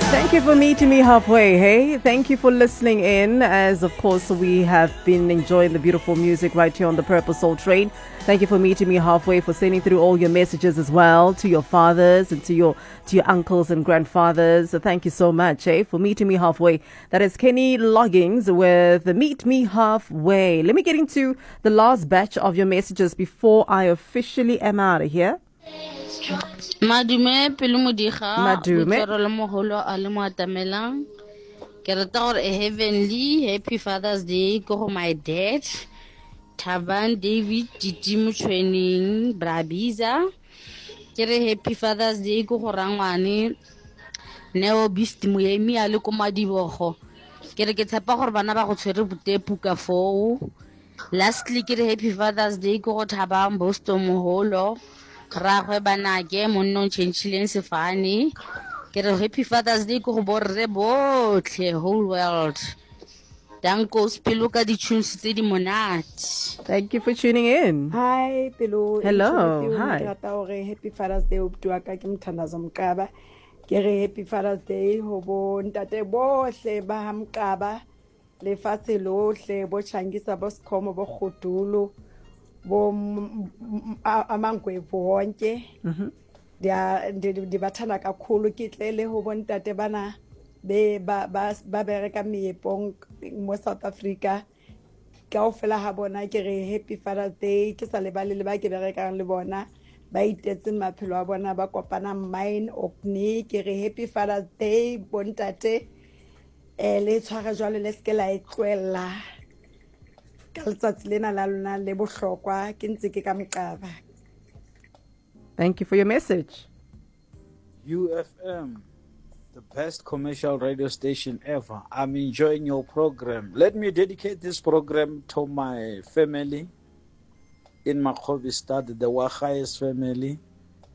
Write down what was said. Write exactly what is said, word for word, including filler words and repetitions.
Thank you for meeting me halfway, hey? Thank you for listening in, as of course we have been enjoying the beautiful music right here on the Purple Soul Train. Thank you for meeting me halfway, for sending through all your messages as well to your fathers and to your to your uncles and grandfathers. So thank you so much, hey, for meeting me halfway. That is Kenny Loggins with the Meet Me Halfway. Let me get into the last batch of your messages before I officially am out of here. Madume pele modiga Madume. botsoro le mogolo a le mo atamelang ke rata gore a heavenly happy Father's Day go go my dad Thabang David Titi Mochwening Brabiza ke re happy Father's Day go go rangwane Neo Beast Moemi a le ko Madibogo ke re ke tshepa gore bana ba go tshwere botepu ka foo. Lastly ke re happy Father's Day go go Thabang Bosto Moholo Ragwe Banake monno tšhentšhileng sefane ke re happy Father's Day go go borre botlhe whole world. Danko Spilo ka di-tunes tse di monate. Thank you for tuning in. Hi Pelo. Hello, hi. Ke rata gore happy Father's Day o bua ka ke Mthandazo Mqaba. Ke re happy Father's Day ho bo ntate bohle ba Mqaba le fatshe lohle bo Changisa bo Skhomo bo Khudulo bo amangwe bonke. Mhm. Dia di bathana kakhulu ke tlele ho bo ntate bana be ba ba ba bereka meepong mo South Africa. Ka o fela ha bona ke re happy Father's Day ke sa lebale le ba ke berekang le bona ba itetse maphelo a bona ba kopana mine okni ke re happy Father's Day bontate eh le tshwara jwale le ske la etlwela ka letsatsi lena la lona le bohlokwa ke ntse ke ka Mqaba. Thank you for your message. U F M, the best commercial radio station ever. I'm enjoying your program. Let me dedicate this program to my family in Makhobi Stad, the Wachayes family.